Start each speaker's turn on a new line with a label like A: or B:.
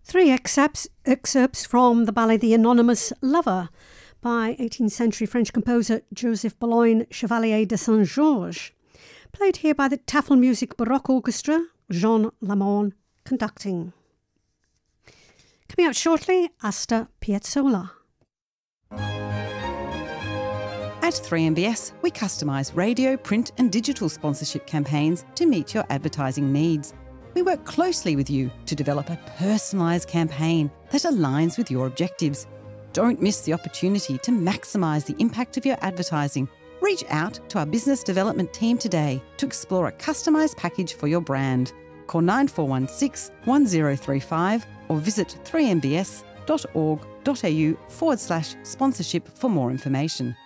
A: Three excerpts from the ballet The Anonymous Lover by 18th century French composer Joseph Bologne Chevalier de Saint-Georges, played here by the Tafel Music Baroque Orchestra, Jean Lamorne conducting. Coming up shortly, Astor Piazzolla.
B: At 3MBS, we customise radio, print and digital sponsorship campaigns to meet your advertising needs. We work closely with you to develop a personalised campaign that aligns with your objectives. Don't miss the opportunity to maximise the impact of your advertising. Reach out to our business development team today to explore a customised package for your brand. Call 9416 1035 or visit 3mbs.org.au/sponsorship for more information.